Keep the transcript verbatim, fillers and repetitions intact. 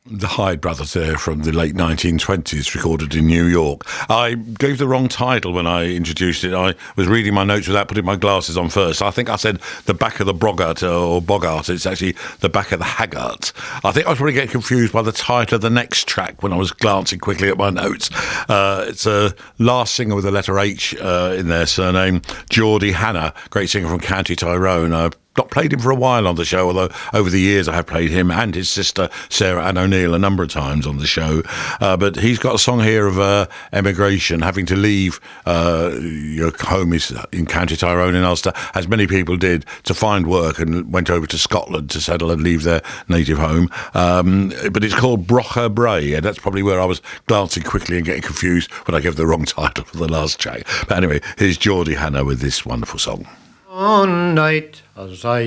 The Hyde Brothers there from the late nineteen twenties, recorded in New York. I gave the wrong title when I introduced it. I was reading my notes without putting my glasses on first. I think I said the back of the Boggart or Bogart. It's actually the back of the Haggart. I think I was probably getting confused by the title of the next track when I was glancing quickly at my notes. Uh, it's a last singer with the letter H uh, in their surname, Geordie Hanna, great singer from County Tyrone. I not played him for a while on the show, although over the years I have played him and his sister Sarah Ann O'Neill a number of times on the show. Uh, but he's got a song here of uh, emigration, having to leave uh, your home is in County Tyrone in Ulster, as many people did, to find work, and went over to Scotland to settle and leave their native home. Um, but it's called Brocha Bray, and that's probably where I was glancing quickly and getting confused when I gave the wrong title for the last track. But anyway, here's Geordie Hanna with this wonderful song. One night as I